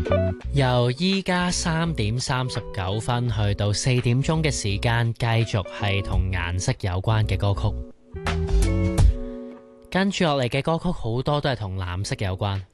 由依家3:39去到4點鐘嘅時間，繼續係同顏色有關嘅歌曲。跟住落嚟嘅歌曲好多都係同藍色有關。